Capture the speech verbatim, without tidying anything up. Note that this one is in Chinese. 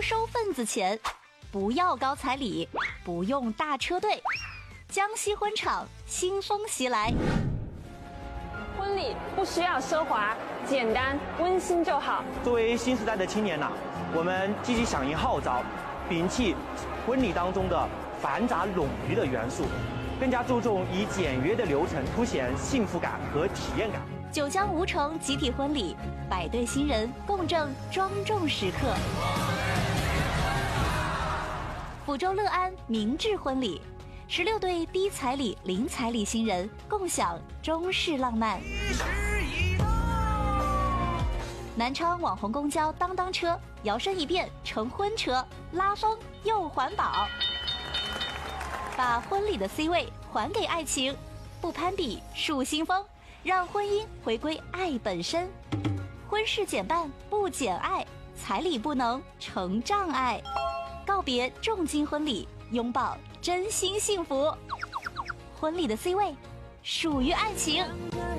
不收份子钱，不要高彩礼，不用大车队。江西婚场新风袭来。 婚礼不需要奢华，简单温馨就好。 作为新时代的青年呐、啊，我们积极响应号召，摒弃婚礼当中的繁杂冗余的元素，更加注重以简约的流程凸显幸福感和体验感。 九江吴城集体婚礼，百对新人共振庄重时刻。抚州乐安明志婚礼，十六对低彩礼、零彩礼新人共享中式浪漫。南昌网红公交当当车摇身一变成婚车，拉风又环保，把婚礼的 C 位还给爱情，不攀比树新风，让婚姻回归爱本身。婚事减半不减爱，彩礼不能成障碍。告别重金婚礼，拥抱真心幸福。婚礼的 C 位属于爱情。